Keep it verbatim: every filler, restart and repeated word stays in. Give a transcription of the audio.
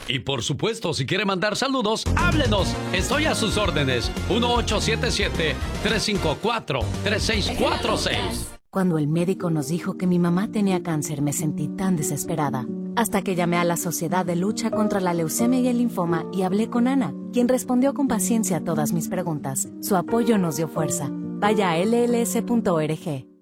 Y por supuesto, si quiere mandar saludos, háblenos. Estoy a sus órdenes. uno ocho siete siete, tres cinco cuatro, tres seis cuatro seis. Cuando el médico nos dijo que mi mamá tenía cáncer, me sentí tan desesperada. Hasta que llamé a la Sociedad de Lucha contra la Leucemia y el Linfoma y hablé con Ana, quien respondió con paciencia a todas mis preguntas. Su apoyo nos dio fuerza. Vaya a L L S punto org.